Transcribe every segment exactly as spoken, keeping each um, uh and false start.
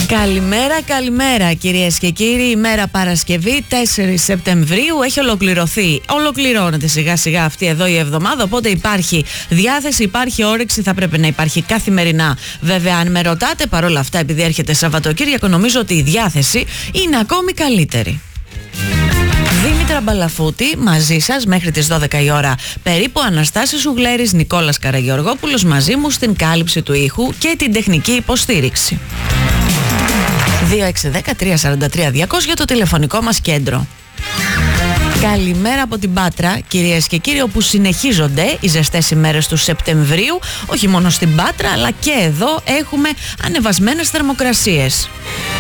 Καλημέρα, καλημέρα κυρίες και κύριοι. Ημέρα Παρασκευή, τέσσερις Σεπτεμβρίου. Έχει ολοκληρωθεί. Ολοκληρώνεται σιγά σιγά αυτή εδώ η εβδομάδα. Οπότε υπάρχει διάθεση, υπάρχει όρεξη. Θα πρέπει να υπάρχει καθημερινά. Βέβαια, αν με ρωτάτε, παρόλα αυτά, επειδή έρχεται Σαββατοκύριακο, νομίζω ότι η διάθεση είναι ακόμη καλύτερη. Δήμητρα Μπαλαφούτη, μαζί σας μέχρι τις δώδεκα η ώρα περίπου. Αναστάσης Ουγλέρης, Νικόλας Καραγεωργόπουλος μαζί μου στην κάλυψη του ήχου και την τεχνική υποστήριξη. δύο έξι ένα μηδέν τρία τέσσερα τρία διακόσια το τηλεφωνικό μας κέντρο. Καλημέρα από την Πάτρα, κυρίες και κύριοι, όπου συνεχίζονται οι ζεστές ημέρες του Σεπτεμβρίου. Όχι μόνο στην Πάτρα, αλλά και εδώ έχουμε ανεβασμένες θερμοκρασίες.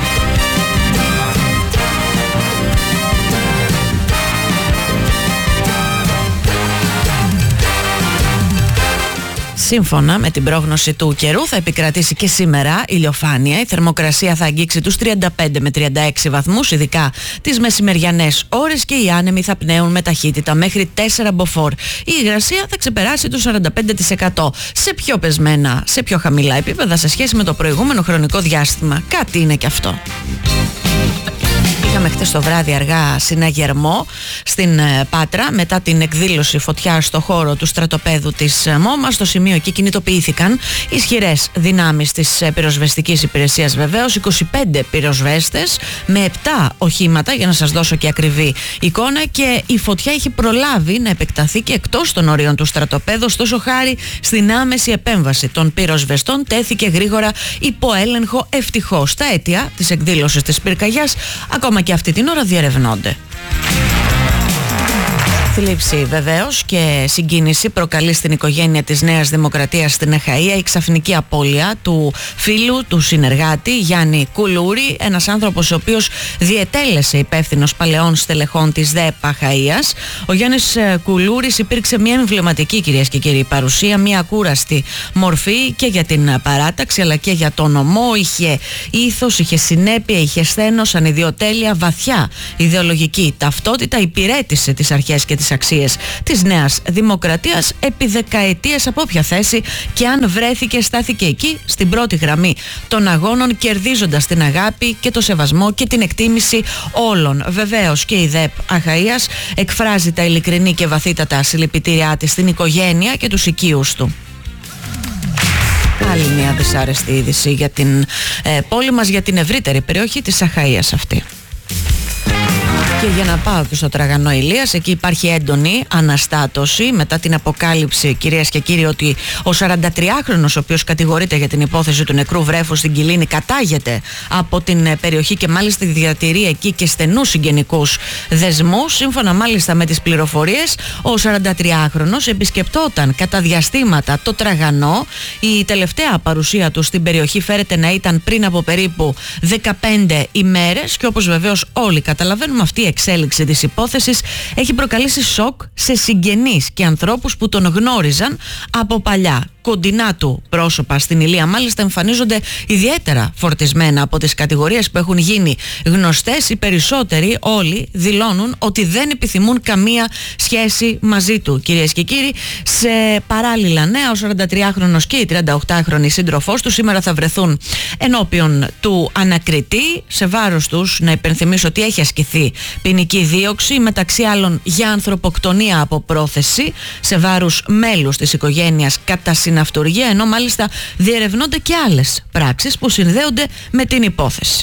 Σύμφωνα με την πρόγνωση του καιρού, θα επικρατήσει και σήμερα ηλιοφάνεια. Η θερμοκρασία θα αγγίξει τους τριάντα πέντε με τριάντα έξι βαθμούς, ειδικά τις μεσημεριανές ώρες, και οι άνεμοι θα πνέουν με ταχύτητα μέχρι τέσσερα μποφόρ. Η υγρασία θα ξεπεράσει το σαράντα πέντε τοις εκατό. Σε πιο πεσμένα, σε πιο χαμηλά επίπεδα σε σχέση με το προηγούμενο χρονικό διάστημα. Κάτι είναι και αυτό. Είχαμε χτες το βράδυ αργά συναγερμό στην Πάτρα μετά την εκδήλωση φωτιάς στο χώρο του στρατοπέδου της ΜΟΜΑ. Στο σημείο εκεί κινητοποιήθηκαν ισχυρές δυνάμεις της πυροσβεστικής υπηρεσίας, βεβαίως, είκοσι πέντε πυροσβέστες με επτά οχήματα, για να σας δώσω και ακριβή εικόνα, και η φωτιά είχε προλάβει να επεκταθεί και εκτός των ορίων του στρατοπέδου. Ωστόσο, χάρη στην άμεση επέμβαση των πυροσβεστών, τέθηκε γρήγορα υπό έλεγχο, ευτυχώς. Τα αίτια της εκδήλωσης της πυρκαγιάς ακόμα και αυτή την ώρα διερευνώνται. Θλίψη βεβαίως και συγκίνηση προκαλεί στην οικογένεια της Νέας Δημοκρατίας στην Αχαΐα η ξαφνική απώλεια του φίλου, του συνεργάτη Γιάννη Κουλούρη, ένας άνθρωπος ο οποίος διετέλεσε υπεύθυνος παλαιών στελεχών της ΔΕΠ Αχαΐας. Ο Γιάννης Κουλούρης υπήρξε μια εμβληματική, κυρίες και κύριοι, παρουσία, μια ακούραστη μορφή και για την παράταξη αλλά και για τον νομό. Είχε ήθος, είχε συνέπεια, είχε σθένος, ανιδιοτέλεια, βαθιά ιδεολογική ταυτότητα, υπηρέτησε τις αρχές και τις αξίες της Νέας Δημοκρατίας επί δεκαετίες, από όποια θέση και αν βρέθηκε, στάθηκε εκεί στην πρώτη γραμμή των αγώνων, κερδίζοντας την αγάπη και το σεβασμό και την εκτίμηση όλων. Βεβαίως και η ΔΕΠ Αχαΐας εκφράζει τα ειλικρινή και βαθύτατα συλληπιτήριά της στην οικογένεια και τους οικείους του. Άλλη μια δυσάρεστη είδηση για την ε, πόλη μας, για την ευρύτερη περιοχή της Αχαΐας αυτή. Και για να πάω και στο Τραγανό Ηλίας, εκεί υπάρχει έντονη αναστάτωση μετά την αποκάλυψη, κυρίες και κύριοι, ότι ο σαραντατριάχρονος, ο οποίος κατηγορείται για την υπόθεση του νεκρού βρέφους στην Κιλίνη, κατάγεται από την περιοχή και μάλιστα διατηρεί εκεί και στενούς συγγενικούς δεσμούς. Σύμφωνα μάλιστα με τις πληροφορίες, ο σαραντατριάχρονος επισκεπτόταν κατά διαστήματα το Τραγανό. Η τελευταία παρουσία του στην περιοχή φέρεται να ήταν πριν από περίπου δεκαπέντε ημέρες, και όπως βεβαίως όλοι καταλαβαίνουμε, αυτή η εξέλιξη της υπόθεσης έχει προκαλέσει σοκ σε συγγενείς και ανθρώπους που τον γνώριζαν από παλιά. Κοντινά του πρόσωπα στην Ηλία μάλιστα εμφανίζονται ιδιαίτερα φορτισμένα από τις κατηγορίες που έχουν γίνει γνωστές. Οι περισσότεροι, όλοι, δηλώνουν ότι δεν επιθυμούν καμία σχέση μαζί του. Κυρίες και κύριοι, σε παράλληλα νέα, ο σαραντατριάχρονος και η τριανταοκτάχρονη σύντροφός του σήμερα θα βρεθούν ενώπιον του ανακριτή. Σε βάρος τους, να υπενθυμίσω ότι έχει ασκηθεί ποινική δίωξη, μεταξύ άλλων για ανθρωποκτονία από πρόθεση σε βάρος μέλους της οικογένειας κατά συναυτουργία, ενώ μάλιστα διερευνώνται και άλλες πράξεις που συνδέονται με την υπόθεση.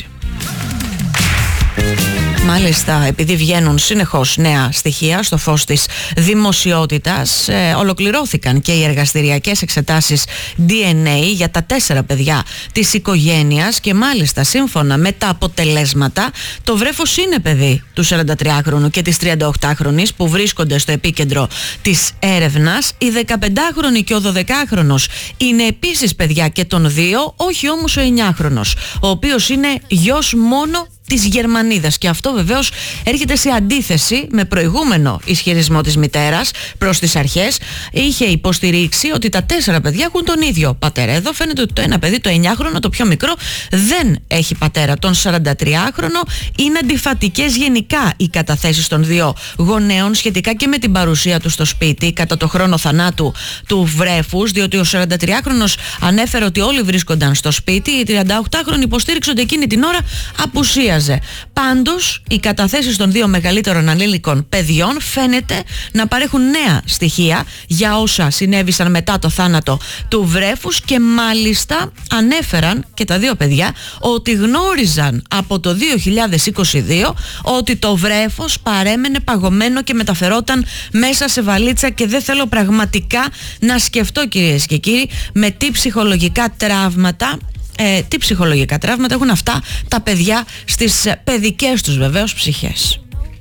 Μάλιστα, επειδή βγαίνουν συνεχώς νέα στοιχεία στο φως της δημοσιότητας, ε, ολοκληρώθηκαν και οι εργαστηριακές εξετάσεις ντι εν έι για τα τέσσερα παιδιά της οικογένειας, και μάλιστα σύμφωνα με τα αποτελέσματα το βρέφος είναι παιδί του σαραντατριάχρονου και της τριανταοκτάχρονης που βρίσκονται στο επίκεντρο της έρευνας. Η δεκαπεντάχρονη και ο δωδεκάχρονος είναι επίσης παιδιά και των δύο, όχι όμως ο εννιάχρονος, ο οποίος είναι γιος μόνο της Γερμανίδας. Και αυτό βεβαίως έρχεται σε αντίθεση με προηγούμενο ισχυρισμό της μητέρας προς τις αρχές. Είχε υποστηρίξει ότι τα τέσσερα παιδιά έχουν τον ίδιο πατέρα. Εδώ φαίνεται ότι το ένα παιδί, το εννιάχρονο, το πιο μικρό, δεν έχει πατέρα. Τον σαραντατριάχρονο. Είναι αντιφατικές γενικά οι καταθέσεις των δύο γονέων σχετικά και με την παρουσία του στο σπίτι κατά το χρόνο θανάτου του βρέφους, διότι ο σαραντατριάχρονος ανέφερε ότι όλοι βρίσκονταν στο σπίτι, η τριανταοκτάχρονη υποστήριξε ότι εκείνη την ώρα απουσίαζε. Πάντως, οι καταθέσεις των δύο μεγαλύτερων ανήλικων παιδιών φαίνεται να παρέχουν νέα στοιχεία για όσα συνέβησαν μετά το θάνατο του βρέφους και μάλιστα ανέφεραν και τα δύο παιδιά ότι γνώριζαν από το δύο χιλιάδες είκοσι δύο ότι το βρέφος παρέμενε παγωμένο και μεταφερόταν μέσα σε βαλίτσα και δεν θέλω πραγματικά να σκεφτώ, κυρίες και κύριοι, με τι ψυχολογικά τραύματα ε, τι ψυχολογικά τραύματα έχουν αυτά τα παιδιά στις παιδικές τους βεβαίως ψυχές.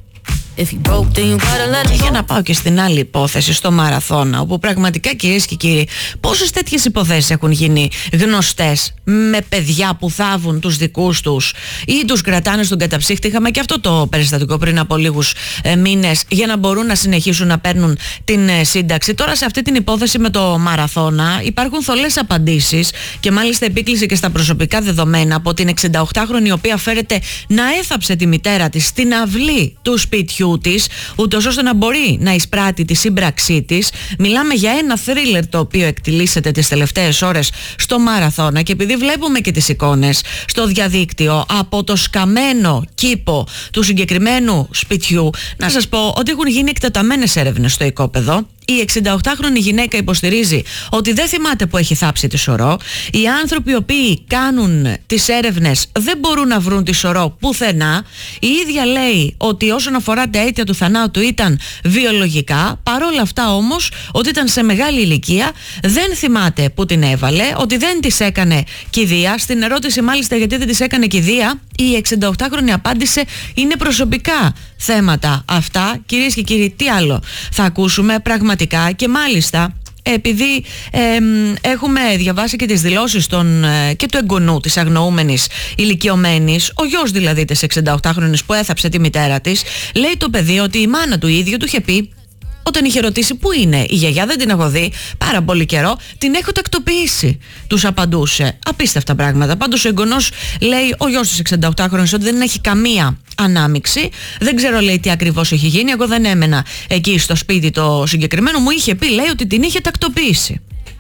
Και για να πάω και στην άλλη υπόθεση, στο Μαραθώνα, όπου πραγματικά, κυρίες και κύριοι, πόσες τέτοιες υποθέσεις έχουν γίνει γνωστές με παιδιά που θάβουν τους δικούς τους ή τους κρατάνε στον καταψύχτη. Είχαμε και αυτό το περιστατικό πριν από λίγους ε, μήνες για να μπορούν να συνεχίσουν να παίρνουν την ε, σύνταξη. Τώρα σε αυτή την υπόθεση με το Μαραθώνα υπάρχουν θολές απαντήσεις και μάλιστα επίκληση και στα προσωπικά δεδομένα από την εξηνταοκτάχρονη, η οποία φέρεται να έθαψε τη μητέρα της στην αυλή του σπιτιού της, ούτως ώστε να μπορεί να εισπράττει τη σύμπραξή της. Μιλάμε για ένα θρίλερ το οποίο εκτιλήσεται τις τελευταίες ώρες στο Μαραθώνα, και επειδή βλέπουμε και τις εικόνες στο διαδίκτυο από το σκαμμένο κήπο του συγκεκριμένου σπιτιού, να σας πω ότι έχουν γίνει εκτεταμένες έρευνες στο οικόπεδο. Η εξηνταοκτάχρονη γυναίκα υποστηρίζει ότι δεν θυμάται που έχει θάψει τη σωρό. Οι άνθρωποι οι οποίοι κάνουν τις έρευνες δεν μπορούν να βρουν τη σωρό πουθενά. Η ίδια λέει ότι όσον αφορά τα αίτια του θανάτου ήταν βιολογικά. Παρόλα αυτά όμως, ότι ήταν σε μεγάλη ηλικία, δεν θυμάται που την έβαλε, ότι δεν της έκανε κηδεία. Στην ερώτηση μάλιστα γιατί δεν της έκανε κηδεία, η εξηνταοκτάχρονη απάντησε: είναι προσωπικά θέματα αυτά. Κυρίες και κύριοι, τι άλλο θα ακούσουμε πραγματικά? Και μάλιστα, επειδή ε, έχουμε διαβάσει και τις δηλώσεις των, ε, και του εγγονού της αγνοούμενης ηλικιωμένης, ο γιος δηλαδή της εξηνταοκτάχρονης που έθαψε τη μητέρα της, λέει το παιδί ότι η μάνα του ίδιου του είχε πει, όταν είχε ρωτήσει πού είναι η γιαγιά, δεν την έχω δει πάρα πολύ καιρό, την έχω τακτοποιήσει, τους απαντούσε. Απίστευτα πράγματα. Πάντως ο εγγονός λέει, ο γιος της εξηνταοκτάχρονης, ότι δεν έχει καμία ανάμειξη. Δεν ξέρω, λέει, τι ακριβώς έχει γίνει. Εγώ δεν έμενα εκεί στο σπίτι το συγκεκριμένο. Μου είχε πει, λέει, ότι την είχε τακτοποιήσει.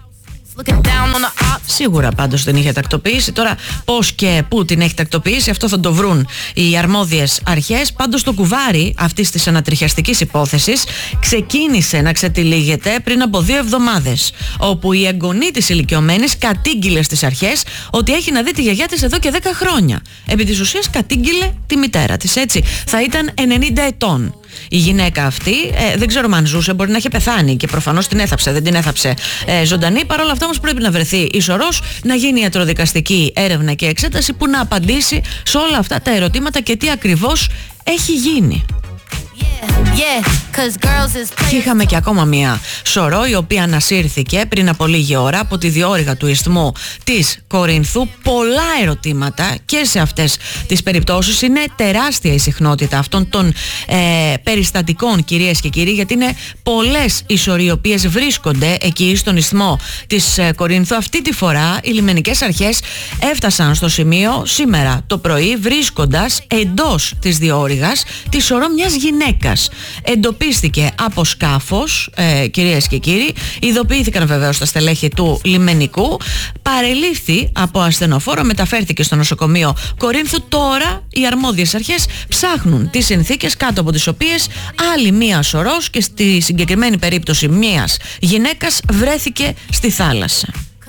Σίγουρα πάντως την είχε τακτοποιήσει. Τώρα πώς και πού την έχει τακτοποιήσει, αυτό θα το βρουν οι αρμόδιες αρχές. Πάντως το κουβάρι αυτής της ανατριχιαστικής υπόθεσης ξεκίνησε να ξετυλίγεται πριν από δύο εβδομάδες, όπου η εγγονή της ηλικιωμένης κατήγγειλε στις αρχές ότι έχει να δει τη γιαγιά της εδώ και δέκα χρόνια. Επί της ουσίας κατήγγειλε τη μητέρα της, έτσι. Θα ήταν ενενήντα ετών η γυναίκα αυτή, ε, δεν ξέρω αν ζούσε, μπορεί να είχε πεθάνει και προφανώς την έθαψε, δεν την έθαψε ε, ζωντανή. Παρ' όλα αυτά όμως πρέπει να βρεθεί η σωρός, να γίνει ιατροδικαστική έρευνα και εξέταση που να απαντήσει σε όλα αυτά τα ερωτήματα και τι ακριβώς έχει γίνει. Yeah, και είχαμε και ακόμα μία σωρό η οποία ανασύρθηκε πριν από λίγη ώρα από τη διόρυγα του ισθμού της Κορινθού. Πολλά ερωτήματα και σε αυτές τις περιπτώσεις. Είναι τεράστια η συχνότητα αυτών των ε, περιστατικών, κυρίες και κύριοι, γιατί είναι πολλές οι σωροί οι οποίες βρίσκονται εκεί στον ισθμό της ε, Κορινθού. Αυτή τη φορά οι λιμενικές αρχές έφτασαν στο σημείο σήμερα το πρωί, βρίσκοντας εντός της διόρυγας τη σωρό μιας γυναίκας. Εντοπίστηκε από σκάφος, ε, κυρίες και κύριοι, ειδοποιήθηκαν βεβαίως τα στελέχη του λιμενικού, παρελήφθη από ασθενοφόρο, μεταφέρθηκε στο νοσοκομείο Κορίνθου. Τώρα οι αρμόδιες αρχές ψάχνουν τις συνθήκες κάτω από τις οποίες άλλη μία σωρός, και στη συγκεκριμένη περίπτωση μίας γυναίκας, βρέθηκε στη θάλασσα.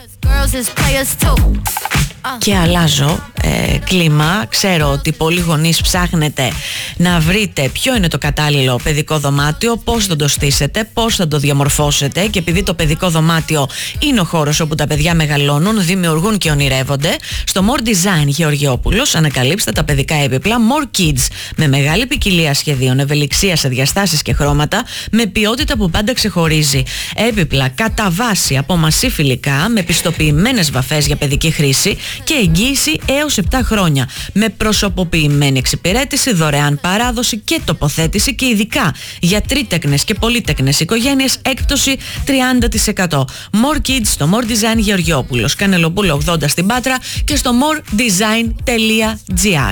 Και αλλάζω ε, κλίμα. Ξέρω ότι πολλοί γονείς ψάχνετε να βρείτε ποιο είναι το κατάλληλο παιδικό δωμάτιο, πώς θα το στήσετε, πώς θα το διαμορφώσετε. Και επειδή το παιδικό δωμάτιο είναι ο χώρος όπου τα παιδιά μεγαλώνουν, δημιουργούν και ονειρεύονται, στο More Design Γεωργιόπουλος ανακαλύψτε τα παιδικά έπιπλα More Kids, με μεγάλη ποικιλία σχεδίων, ευελιξία σε διαστάσεις και χρώματα, με ποιότητα που πάντα ξεχωρίζει. Έπιπλα κατά βάση από μασί φιλικά, με πιστοποιημένες βαφές για παιδική χρήση και εγγύηση έως έως επτά χρόνια. Με προσωποποιημένη εξυπηρέτηση, δωρεάν παράδοση και τοποθέτηση και ειδικά για τρίτεκνες και πολύτεκνες οικογένειες έκπτωση τριάντα τοις εκατό. More Kids στο More Design Γεωργιόπουλος, Κανελοπούλου ογδόντα στην Πάτρα και στο more design τελεία gr.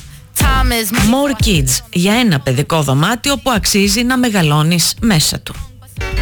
More Kids, για ένα παιδικό δωμάτιο που αξίζει να μεγαλώνεις μέσα του.